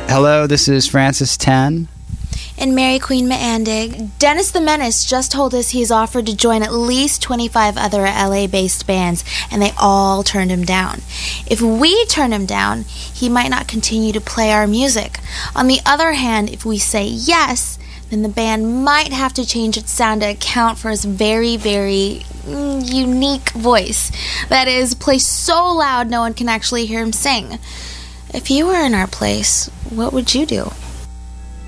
Hello, this is Francis Tan. And Mary Queen Meandig. Dennis the Menace just told us he's offered to join at least 25 other LA-based bands, and they all turned him down. If we turn him down, he might not continue to play our music. On the other hand, if we say yes, then the band might have to change its sound to account for his very, very unique voice. That is, play so loud no one can actually hear him sing. If you were in our place, what would you do?